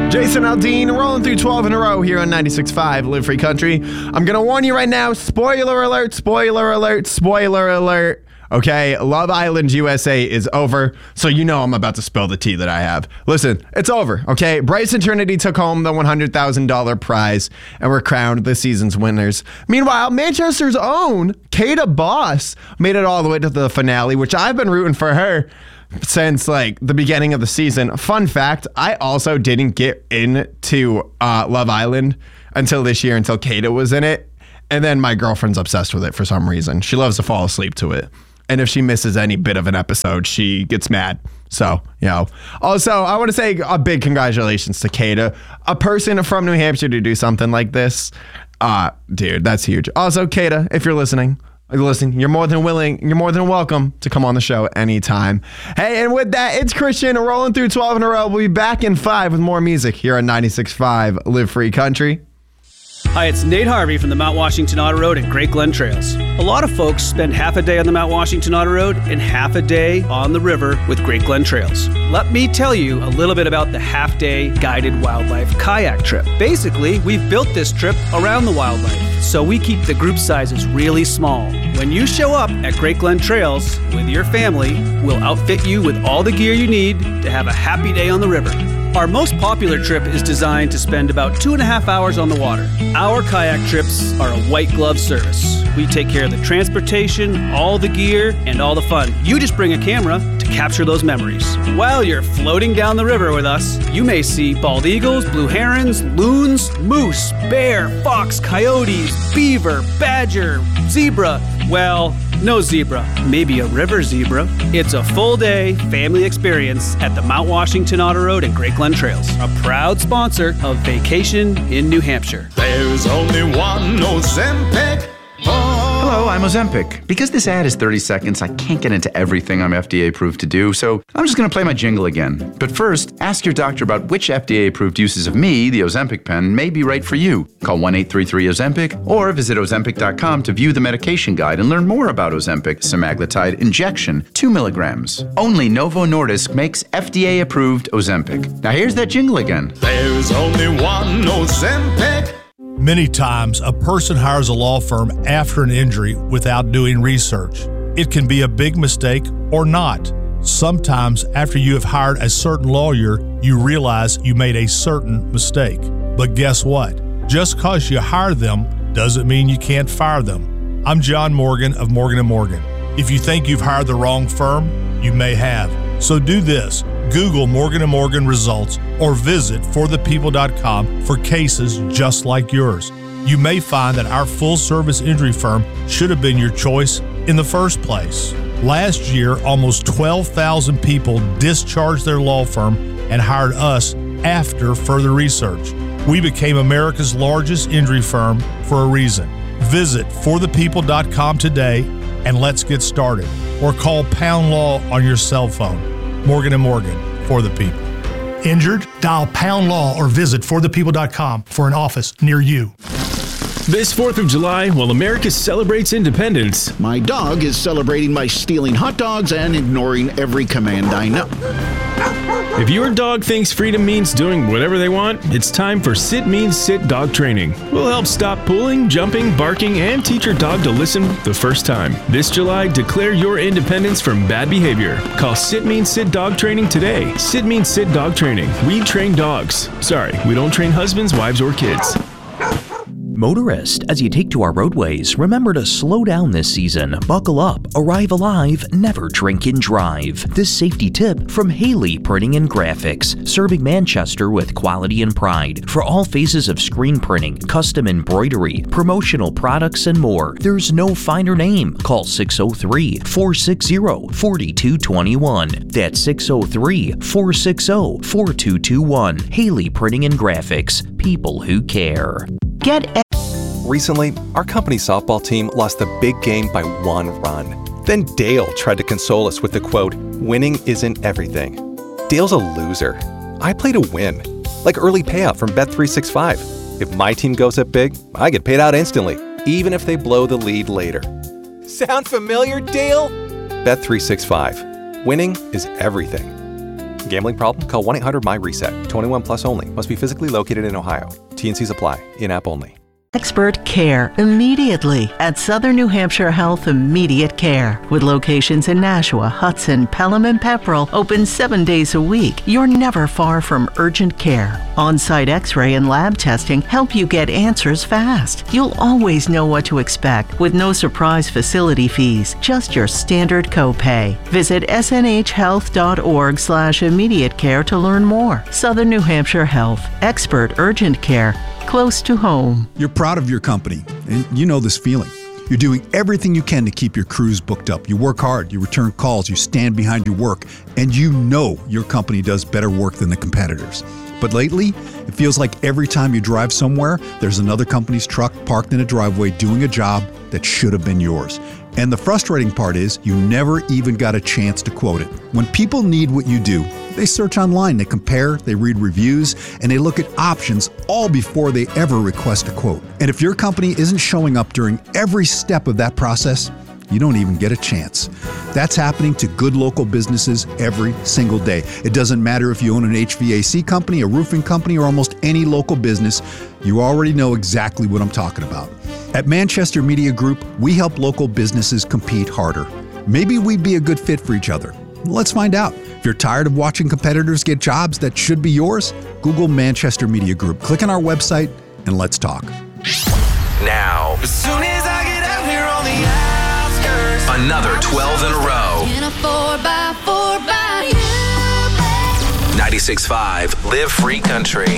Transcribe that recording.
Jason Aldean rolling through 12 in a row here on 96.5 Live Free Country. I'm going to warn you right now, spoiler alert, spoiler alert, spoiler alert. Okay, Love Island USA is over, so you know I'm about to spill the tea that I have. Listen, it's over, okay? Bryce and Trinity took home the $100,000 prize and were crowned this season's winners. Meanwhile, Manchester's own Kata Boss made it all the way to the finale, which I've been rooting for her since like the beginning of the season. Fun fact, I also didn't get into Love Island until this year, until Kata was in it. And then my girlfriend's obsessed with it for some reason. She loves to fall asleep to it. And if she misses any bit of an episode, she gets mad. So, you know. Also, I want to say a big congratulations to Kata. A person from New Hampshire to do something like this. Dude, that's huge. Also, Kata, if you're listening, you're more than welcome to come on the show anytime. Hey, and with that, it's Christian rolling through 12 in a row. We'll be back in 5 with more music here on 96.5 Live Free Country. Hi, it's Nate Harvey from the Mount Washington Auto Road and Great Glen Trails. A lot of folks spend half a day on the Mount Washington Auto Road and half a day on the river with Great Glen Trails. Let me tell you a little bit about the half-day guided wildlife kayak trip. Basically, we've built this trip around the wildlife, so we keep the group sizes really small. When you show up at Great Glen Trails with your family, we'll outfit you with all the gear you need to have a happy day on the river. Our most popular trip is designed to spend about 2.5 hours on the water. Our kayak trips are a white glove service. We take care of the transportation, all the gear, and all the fun. You just bring a camera to capture those memories. While you're floating down the river with us, you may see bald eagles, blue herons, loons, moose, bear, fox, coyotes, beaver, badger, zebra. Well, no zebra, maybe a river zebra. It's a full-day family experience at the Mount Washington Auto Road and Great Glen Trails, a proud sponsor of Vacation in New Hampshire. There's only one Ozempic. Hello, I'm Ozempic. Because this ad is 30 seconds, I can't get into everything I'm FDA approved to do, so I'm just going to play my jingle again. But first, ask your doctor about which FDA approved uses of me, the Ozempic pen, may be right for you. Call 1-833-OZEMPIC or visit Ozempic.com to view the medication guide and learn more about Ozempic semaglutide injection, 2 milligrams. Only Novo Nordisk makes FDA approved Ozempic. Now here's that jingle again. There's only one Ozempic. Many times, a person hires a law firm after an injury without doing research. It can be a big mistake or not. Sometimes, after you have hired a certain lawyer, you realize you made a certain mistake. But guess what? Just because you hire them doesn't mean you can't fire them. I'm John Morgan of Morgan & Morgan. If you think you've hired the wrong firm, you may have. So do this. Google Morgan & Morgan results or visit forthepeople.com for cases just like yours. You may find that our full-service injury firm should have been your choice in the first place. Last year, almost 12,000 people discharged their law firm and hired us after further research. We became America's largest injury firm for a reason. Visit forthepeople.com today and let's get started. Or call Pound Law on your cell phone. Morgan & Morgan, for the people. Injured? Dial Pound Law or visit forthepeople.com for an office near you. This 4th of July, while America celebrates independence, my dog is celebrating by stealing hot dogs and ignoring every command I know. If your dog thinks freedom means doing whatever they want, it's time for Sit Means Sit dog training. We'll help stop pulling, jumping, barking, and teach your dog to listen the first time. This July, declare your independence from bad behavior. Call Sit Means Sit dog training today. Sit Means Sit dog training. We train dogs. Sorry, we don't train husbands, wives, or kids. Motorist, as you take to our roadways, remember to slow down this season, buckle up, arrive alive, never drink and drive. This safety tip from Haley Printing and Graphics, serving Manchester with quality and pride. For all phases of screen printing, custom embroidery, promotional products, and more, there's no finer name. Call 603-460-4221. That's 603-460-4221. Haley Printing and Graphics, people who care. Recently, our company's softball team lost the big game by 1 run. Then Dale tried to console us with the quote, "Winning isn't everything." Dale's a loser. I play to win, like early payout from Bet365. If my team goes up big, I get paid out instantly, even if they blow the lead later. Sound familiar, Dale? Bet365. Winning is everything. Gambling problem? Call 1-800-MY-RESET. 21 plus only. Must be physically located in Ohio. T&Cs apply. In-app only. Expert care immediately at Southern New Hampshire Health Immediate Care. With locations in Nashua, Hudson, Pelham, and Pepperell, open 7 days a week. You're never far from urgent care. On-site x-ray and lab testing help you get answers fast. You'll always know what to expect with no surprise facility fees, just your standard copay. Visit snhhealth.org/immediate care to learn more. Southern New Hampshire Health. Expert urgent care. Close to home. You're proud of your company, and you know this feeling. You're doing everything you can to keep your crews booked up. You work hard, you return calls, you stand behind your work, and you know your company does better work than the competitors. But lately, it feels like every time you drive somewhere, there's another company's truck parked in a driveway doing a job that should have been yours. And the frustrating part is you never even got a chance to quote it. When people need what you do, they search online, they compare, they read reviews, and they look at options all before they ever request a quote. And if your company isn't showing up during every step of that process, you don't even get a chance. That's happening to good local businesses every single day. It doesn't matter if you own an HVAC company, a roofing company, or almost any local business, you already know exactly what I'm talking about. At Manchester Media Group, we help local businesses compete harder. Maybe we'd be a good fit for each other. Let's find out. If you're tired of watching competitors get jobs that should be yours, Google Manchester Media Group. Click on our website and let's talk. Now, As soon as I get out here on the outskirts, another 12 in a row. In a 4x4 by you. 96.5 Live Free Country.